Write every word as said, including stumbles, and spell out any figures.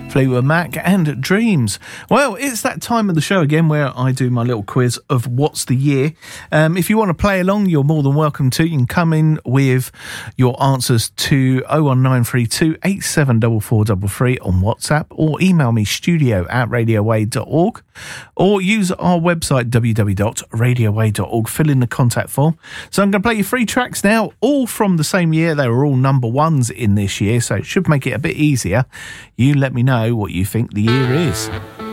Fleetwood Mac and Dreams. Well, it's that time of the show again where I do my little quiz of what's the year. Um, if you want to play along, you're more than welcome to. You can come in with your answers to oh one nine three two, eight seven four four three three on WhatsApp, or email me studio at radio wade dot org, or use our website w w w dot radio wade dot org. Fill in the contact form. So I'm going to play you three tracks now, all from the same year. They were all number ones in this year, so it should make it a bit easier. You let me know what you think the year is.